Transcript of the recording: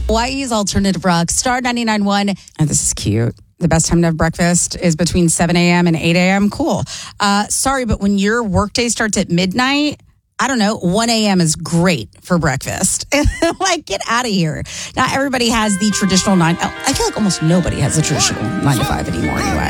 Hawaii's Alternative Rock, Star 99.1. Oh, this is cute. The best time to have breakfast is between 7 a.m. and 8 a.m. Cool. Sorry, but when your workday starts at midnight, I don't know, 1 a.m. is great for breakfast. Like, get out of here. Not everybody has the traditional 9. I feel like almost nobody has the traditional 9 to 5 anymore anyway.